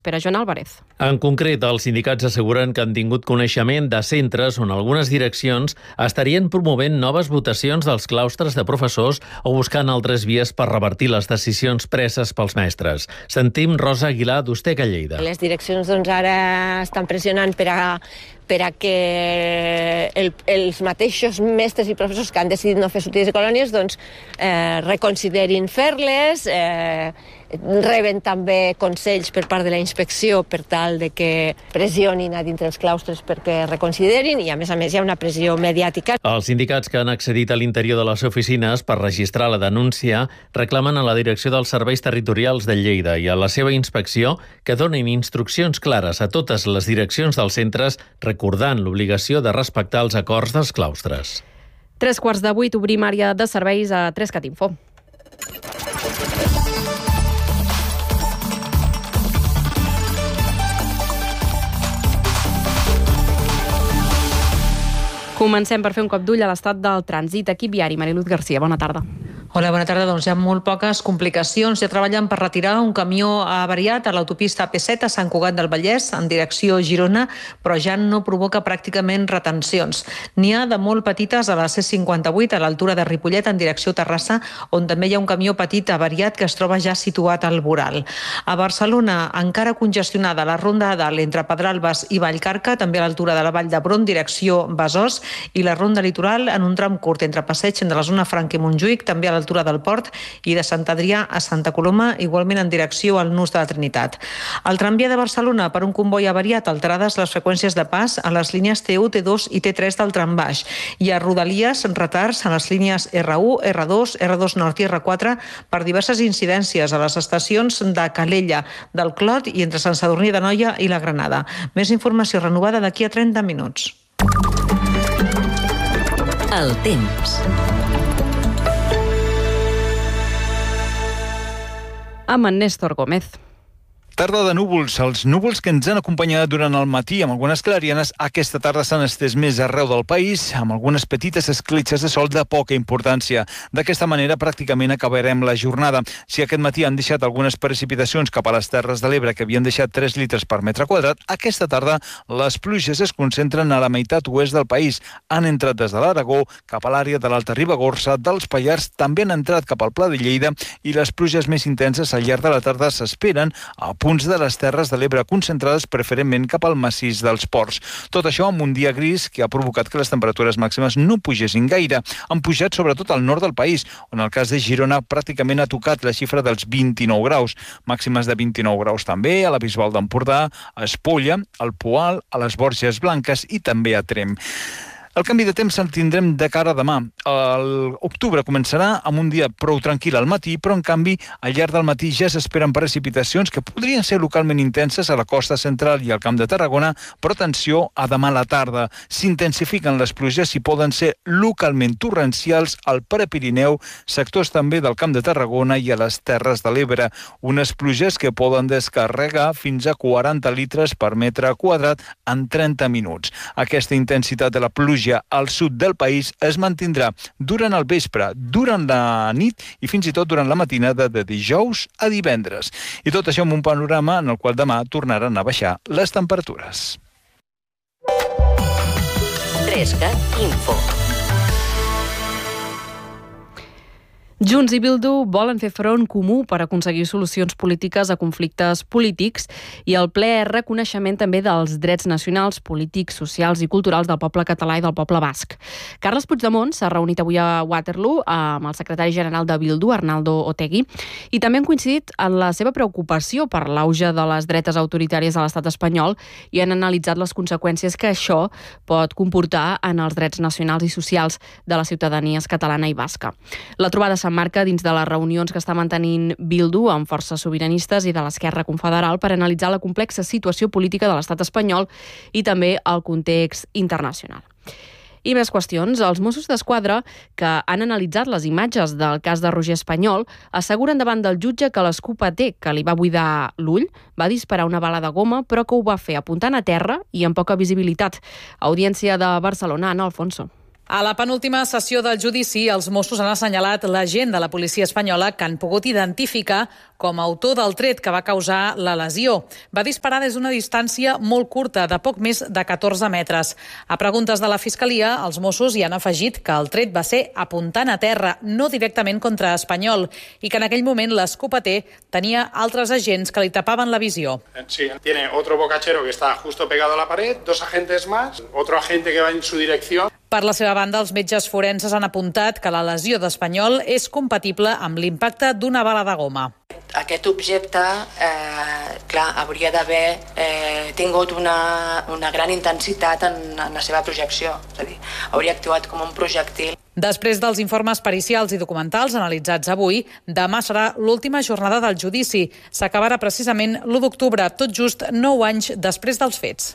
Per a Joan Álvarez. En concret, els sindicats asseguren que han tingut coneixement de centres on algunes direccions estarien promovent noves votacions dels claustres de professors o buscant altres vies per revertir les decisions preses pels mestres. Sentim Rosa Aguilar, d'Ustec a Lleida. Les direccions ara estan pressionant per a que els mateixos mestres i professors que han decidit no fer sortides i colònies reconsiderin fer-les, reben també consells per part de la inspecció per tal de que pressionin a dintre els claustres perquè reconsiderin i a més hi ha una pressió mediàtica. Els sindicats que han accedit a l'interior de les oficines per registrar la denúncia reclamen a la Direcció dels Serveis Territorials de Lleida i a la seva inspecció que donin instruccions clares a totes les direccions dels centres recordant l'obligació de respectar els acords dels claustres. 7:45 obrim àrea de serveis a 3cat Info. Comencem per fer un cop d'ull a l'estat del trànsit. Equip viari, Mariluz Garcia, bona tarda. Hola, bona tarda. Doncs hi ha molt poques complicacions. Ja treballen per retirar un camió avariat a l'autopista AP7 a Sant Cugat del Vallès en direcció Girona, però ja no provoca pràcticament retencions. N'hi ha de molt petites a la C58 a l'altura de Ripollet en direcció Terrassa, on també hi ha un camió petit avariat que es troba ja situat al voral. A Barcelona, encara congestionada la ronda a dalt entre Pedralbes i Vallcarca, també a l'altura de la Vall d'Hebron, direcció Besòs, i la ronda litoral en un tram curt entre Passeig de la zona Franca i Montjuïc, també a l'altura del Port, i de Sant Adrià a Santa Coloma, igualment en direcció al Nus de la Trinitat. El tramvia de Barcelona, per un comboi avariat, alterades les freqüències de pas a les línies T1, T2 i T3 del tram baix. I a Rodalies, retards a les línies R1, R2, R2 Nord i R4 per diverses incidències a les estacions de Calella, del Clot i entre Sant Sadurní d'Anoia i la Granada. Més informació renovada d'aquí a 30 minuts. El temps. Amb en Néstor Gómez. Tarda de núvols. Els núvols que ens han acompanyat durant el matí amb algunes clarianes aquesta tarda s'han estès més arreu del país, amb algunes petites escletxes de sol de poca importància. D'aquesta manera pràcticament acabarem la jornada. Si aquest matí han deixat algunes precipitacions cap a les Terres de l'Ebre que havien deixat 3 litres per metre quadrat, aquesta tarda les pluges es concentren a la meitat oest del país. Han entrat des de l'Aragó cap a l'àrea de l'Alta Ribagorça, dels Pallars també han entrat cap al Pla de Lleida i les pluges més intenses al llarg de la tarda s'esperen a punts de les Terres de l'Ebre concentrades preferentment cap al massís dels Ports. Tot això amb un dia gris que ha provocat que les temperatures màximes no pugessin gaire. Han pujat sobretot al nord del país, on el cas de Girona pràcticament ha tocat la xifra dels 29 graus. Màximes de 29 graus també a la Bisbal d'Empordà, a Espolla, al Poal, a les Borges Blanques i també a Tremp. El canvi de temps el tindrem de cara a demà. L'octubre començarà amb un dia prou tranquil al matí, però en canvi al llarg del matí ja s'esperen precipitacions que podrien ser localment intenses a la costa central i al Camp de Tarragona, però atenció a demà a la tarda. S'intensifiquen les pluges i poden ser localment torrencials al Prepirineu, sectors també del Camp de Tarragona i a les Terres de l'Ebre. Unes pluges que poden descarregar fins a 40 litres per metre quadrat en 30 minuts. Aquesta intensitat de la pluja al sud del país es mantindrà durant el vespre, durant la nit i fins i tot durant la matinada de dijous a divendres. I tot això amb un panorama en el qual demà tornaran a baixar les temperatures. 3cat Info. Junts i Bildu volen fer front comú per aconseguir solucions polítiques a conflictes polítics i el ple reconeixement també dels drets nacionals, polítics, socials i culturals del poble català i del poble basc. Carles Puigdemont s'ha reunit avui a Waterloo amb el secretari general de Bildu, Arnaldo Otegi, i també han coincidit en la seva preocupació per l'auge de les dretes autoritàries a l'estat espanyol i han analitzat les conseqüències que això pot comportar en els drets nacionals i socials de les ciutadanies catalana i basca. La trobada s'emmarca dins de les reunions que està mantenint Bildu amb forces sobiranistes i de l'Esquerra Confederal per analitzar la complexa situació política de l'estat espanyol i també el context internacional. I més qüestions. Els Mossos d'Esquadra, que han analitzat les imatges del cas de Roger Espanyol, asseguren davant del jutge que l'escopeter que li va buidar l'ull va disparar una bala de goma, però que ho va fer apuntant a terra i amb poca visibilitat. Audiència de Barcelona, Ana Alfonso. A la penúltima sessió del judici, els Mossos han assenyalat l'agent de la policia espanyola que han pogut identificar com a autor del tret que va causar la lesió. Va disparar des d'una distància molt curta, de poc més de 14 metres. A preguntes de la Fiscalia, els Mossos hi han afegit que el tret va ser apuntant a terra, no directament contra Espanyol, i que en aquell moment l'escopeter tenia altres agents que li tapaven la visió. Sí, tiene otro bocachero que está justo pegado a la pared, 2 agentes más, otro agente que va en su dirección. Per la seva banda, els metges forenses han apuntat que la lesió d'Espanyol és compatible amb l'impacte d'una bala de goma. Aquest objecte, hauria d'haver tingut una gran intensitat en la seva projecció, és a dir, hauria actuat com un projectil. Després dels informes pericials i documentals analitzats avui, demà serà l'última jornada del judici. S'acabarà precisament l'1 d'octubre, tot just 9 anys després dels fets.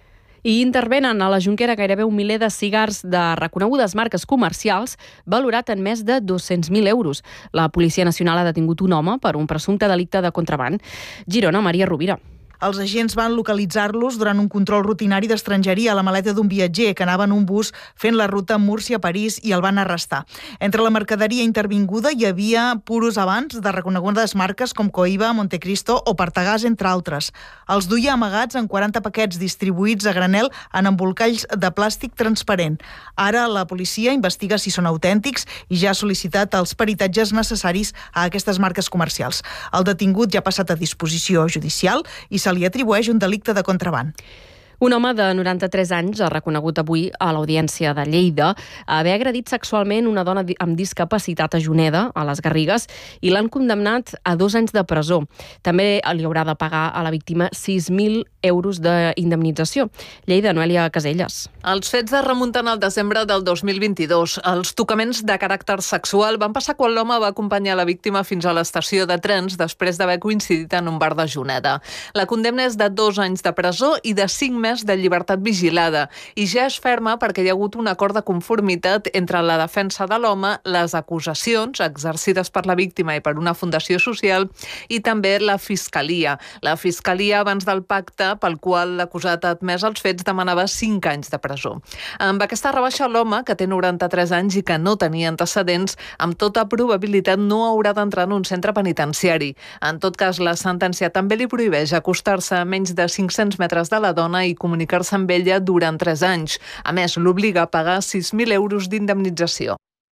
I intervenen a la Jonquera gairebé 1 miler de cigars de reconegudes marques comercials valorat en més de 200.000 euros. La Policia Nacional ha detingut un home per un presumpte delicte de contraban. Girona, Maria Rovira. Els agents van localitzar-los durant un control rutinari d'estrangeria a la maleta d'un viatger que anava en un bus fent la ruta Múrcia-París i el van arrestar. Entre la mercaderia intervinguda hi havia puros abans de reconegudes marques com Cohiba, Montecristo o Partagàs, entre altres. Els duia amagats en 40 paquets distribuïts a granel en embolcalls de plàstic transparent. Ara la policia investiga si són autèntics i ja ha sol·licitat els peritatges necessaris a aquestes marques comercials. El detingut ja ha passat a disposició judicial i se li atribueix un delicte de contraban. Un home de 93 anys ha reconegut avui a l'Audiència de Lleida haver agredit sexualment una dona amb discapacitat a Juneda, a les Garrigues, i l'han condemnat a 2 anys de presó. També li haurà de pagar a la víctima 6.000 euros d'indemnització. Lleida, Noelia Caselles. Els fets es remunten al desembre del 2022. Els tocaments de caràcter sexual van passar quan l'home va acompanyar la víctima fins a l'estació de trens després d'haver coincidit en un bar de Juneda. La condemna és de 2 anys de presó i de 5 mesos de llibertat vigilada i ja és ferma perquè hi ha hagut un acord de conformitat entre la defensa de l'home, les acusacions exercides per la víctima i per una fundació social i també la Fiscalia. La Fiscalia, abans del pacte pel qual l'acusat ha admès els fets, demanava 5 anys de presó. Amb aquesta rebaixa, l'home, que té 93 anys i que no tenia antecedents, amb tota probabilitat no haurà d'entrar en un centre penitenciari. En tot cas, la sentència també li prohibeix acostar-se a menys de 500 metres de la dona i comunicar-se amb ella durant 3 anys. A més, l'obliga a pagar 6.000 euros d'indemnització.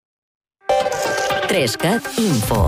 3CAT Info.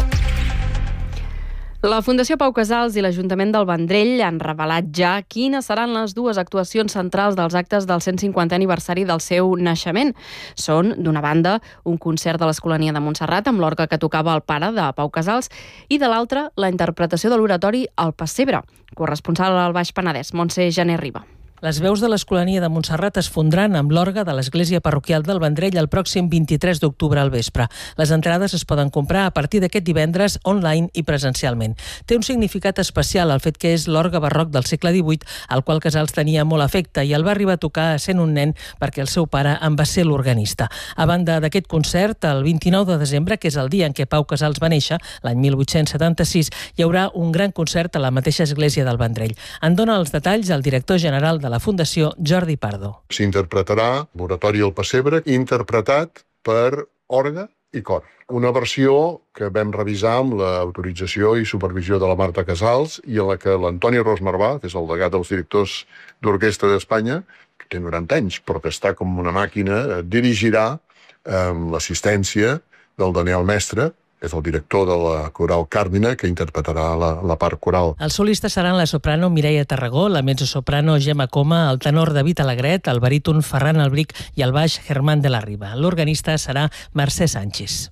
La Fundació Pau Casals i l'Ajuntament del Vendrell han revelat ja quines seran les 2 actuacions centrals dels actes del 150è aniversari del seu naixement. Són, d'una banda, un concert de l'Escolania de Montserrat amb l'orgue que tocava el pare de Pau Casals i, de l'altra, la interpretació de l'oratori El Pessebre. Corresponsal al Baix Penedès, Montse Jané Riba. Les veus de l'Escolania de Montserrat es fondran amb l'orgue de l'Església Parroquial del Vendrell el pròxim 23 d'octubre al vespre. Les entrades es poden comprar a partir d'aquest divendres online i presencialment. Té un significat especial el fet que és l'orgue barroc del segle XVIII, al qual Casals tenia molt afecte i el va arribar a tocar sent un nen perquè el seu pare en va ser l'organista. A banda d'aquest concert, el 29 de desembre, que és el dia en què Pau Casals va néixer, l'any 1876, hi haurà un gran concert a la mateixa església del Vendrell. En dona els detalls el director general de la Fundació, Jordi Pardo. S'interpretarà l'oratori El Pessebre, interpretat per orgue i cor. Una versió que vam revisar amb l'autorització i supervisió de la Marta Casals i en la que l'Antoni Rosmarvà, que és el degat dels directors d'orquestra d'Espanya, que té 90 anys, però que està com una màquina, dirigirà amb l'assistència del Daniel Mestre, és el director de la coral Càrdina, que interpretarà la part coral. Els solistes seran la soprano Mireia Tarragó, la mezzosoprano Gemma Coma, el tenor David Alegret, el baríton Ferran Albric i el baix Germán de la Riba. L'organista serà Mercè Sánchez.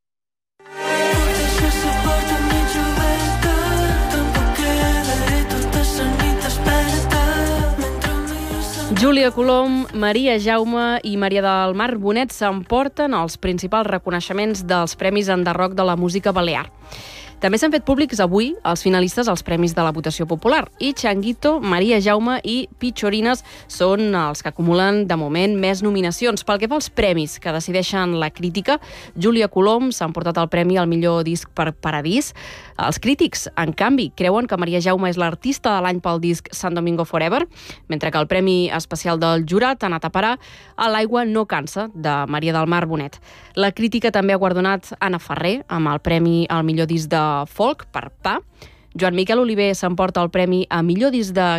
Júlia Colom, Maria Jaume i Maria del Mar Bonet s'emporten els principals reconeixements dels Premis Enderroc de la música balear. També s'han fet públics avui els finalistes als premis de la votació popular. I Changuito, Maria Jaume i Pichorines són els que acumulen de moment més nominacions. Pel que fa als premis que decideixen la crítica, Júlia Colom s'ha emportat el premi al millor disc per Paradís. Els crítics, en canvi, creuen que Maria Jaume és l'artista de l'any pel disc San Domingo Forever, mentre que el premi especial del jurat ha anat a parar a L'aigua no cansa, de Maria del Mar Bonet. La crítica també ha guardonat Anna Ferrer amb el premi al millor disc de folk per Pa. Joan Miquel Oliver s'emporta el premi a millor disc de